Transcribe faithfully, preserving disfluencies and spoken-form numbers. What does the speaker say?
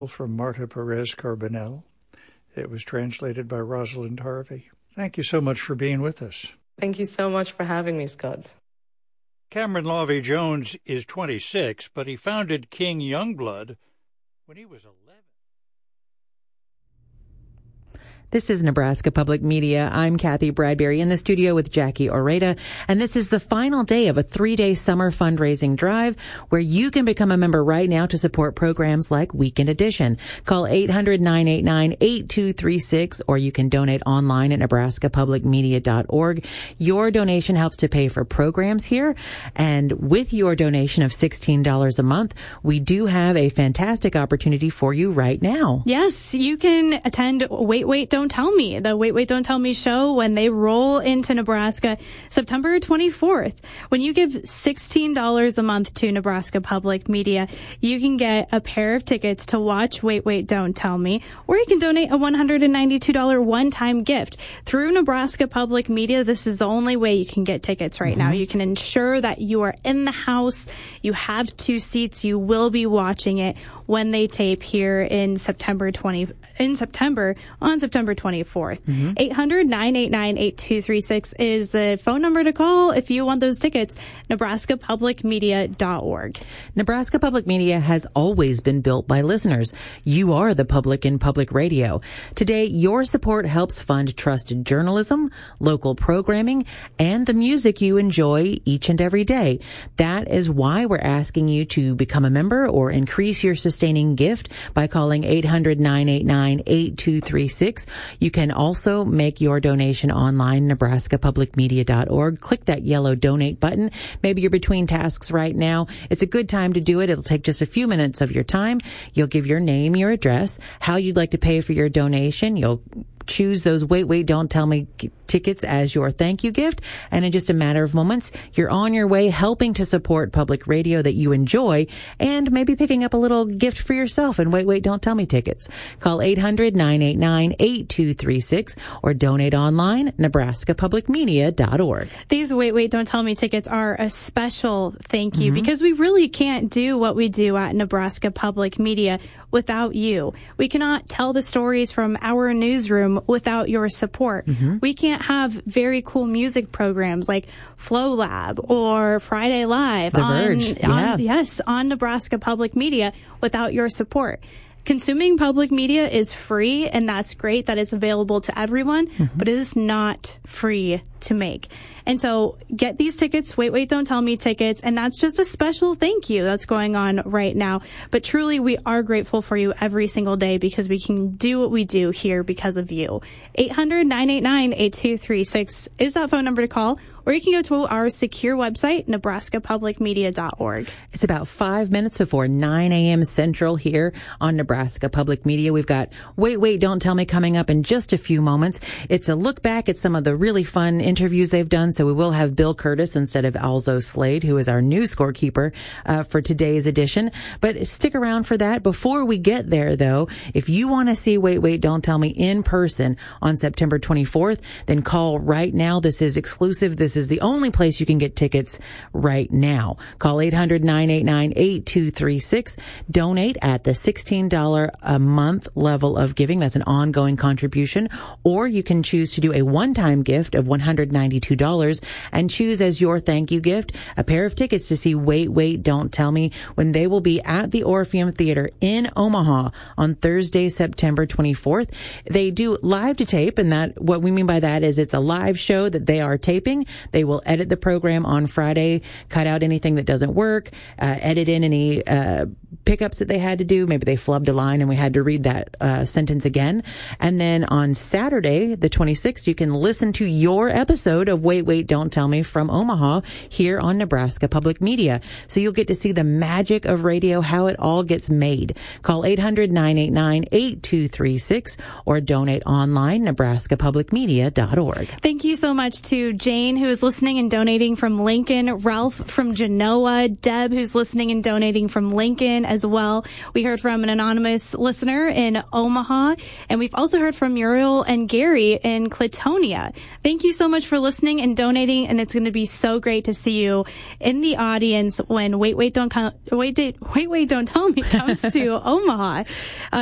from Marta Perez Carbonell. It was translated by Rosalind Harvey. Thank you so much for being with us. Thank you so much for having me, Scott. Cameron Lawvey Jones is twenty-six, but he founded King Youngblood when he was eleven. This is Nebraska Public Media. I'm Kathy Bradbury in the studio with Jackie Oreda, and this is the final day of a three-day summer fundraising drive where you can become a member right now to support programs like Weekend Edition. Call eight hundred, nine eight nine, eight two three six, or you can donate online at nebraska public media dot org. Your donation helps to pay for programs here, and with your donation of sixteen dollars a month, we do have a fantastic opportunity for you right now. Yes, you can attend Wait, Wait, Don't Tell Me, the Wait, Wait, Don't Tell Me show when they roll into Nebraska September twenty-fourth. When you give sixteen dollars a month to Nebraska Public Media, you can get a pair of tickets to watch Wait, Wait, Don't Tell Me, or you can donate a one hundred ninety-two dollars one-time gift. Through Nebraska Public Media, this is the only way you can get tickets right mm-hmm. now. You can ensure that you are in the house, you have two seats, you will be watching it when they tape here in September twentieth, in September, on September twenty-fourth. Mm-hmm. eight hundred, nine eight nine, eight two three six is the phone number to call if you want those tickets. nebraska public media dot org. Nebraska Public Media has always been built by listeners. You are the public in public radio. Today, your support helps fund trusted journalism, local programming, and the music you enjoy each and every day. That is why we're asking you to become a member or increase your sustaining gift by calling eight hundred, nine eight nine, eight two three six. You can also make your donation online, nebraska public media dot org. Click that yellow donate button. Maybe you're between tasks right now. It's a good time to do it. It'll take just a few minutes of your time. You'll give your name, your address, how you'd like to pay for your donation. You'll choose those Wait, Wait, Don't Tell Me tickets as your thank you gift. And in just a matter of moments, you're on your way helping to support public radio that you enjoy and maybe picking up a little gift for yourself and Wait, Wait, Don't Tell Me tickets. Call eight hundred, nine eight nine, eight two three six or donate online, nebraska public media dot org. These Wait, Wait, Don't Tell Me tickets are a special thank you mm-hmm. because we really can't do what we do at Nebraska Public Media without you. We cannot tell the stories from our newsroom without your support. Mm-hmm. We can't have very cool music programs like Flow Lab or Friday Live The on, Verge. Yeah. on yes, on Nebraska Public Media without your support. Consuming public media is free, and that's great that it's available to everyone, mm-hmm. but it is not free to make. And so get these tickets, Wait, Wait, Don't Tell Me tickets, and that's just a special thank you that's going on right now. But truly, we are grateful for you every single day because we can do what we do here because of you. eight hundred, nine eight nine, eight two three six is that phone number to call, or you can go to our secure website, nebraska public media dot org. It's about five minutes before nine a.m. Central here on Nebraska Public Media. We've got Wait, Wait, Don't Tell Me coming up in just a few moments. It's a look back at some of the really fun interviews they've done. So we will have Bill Curtis instead of Alzo Slade, who is our new scorekeeper uh, for today's edition. But stick around for that. Before we get there, though, if you want to see Wait, Wait, Don't Tell Me in person on September twenty-fourth, then call right now. This is exclusive. This is the only place you can get tickets right now. Call eight hundred, nine eight nine, eight two three six. Donate at the sixteen dollars a month level of giving. That's an ongoing contribution. Or you can choose to do a one-time gift of one hundred ninety-two dollars and choose as your thank you gift a pair of tickets to see Wait, Wait, Don't Tell Me when they will be at the Orpheum Theater in Omaha on Thursday, September twenty-fourth. They do live to tape, and that what we mean by that is it's a live show that they are taping. They will edit the program on Friday, cut out anything that doesn't work, uh, edit in any uh, pickups that they had to do. Maybe they flubbed a line and we had to read that uh, sentence again. And then on Saturday, the twenty-sixth, you can listen to your episode of Wait, Wait, Don't Tell Me from Omaha here on Nebraska Public Media. So you'll get to see the magic of radio, how it all gets made. Call eight hundred, nine eight nine, eight two three six or donate online, nebraska public media dot org. Thank you so much to Jane, who is listening and donating from Lincoln, Ralph from Genoa, Deb, who's listening and donating from Lincoln as well. We heard from an anonymous listener in Omaha, and we've also heard from Muriel and Gary in Clatonia. Thank you so much much for listening and donating, and it's going to be so great to see you in the audience when Wait, Wait, Don't, Com- Wait, Wait, Wait, Don't Tell Me comes to Omaha. Uh,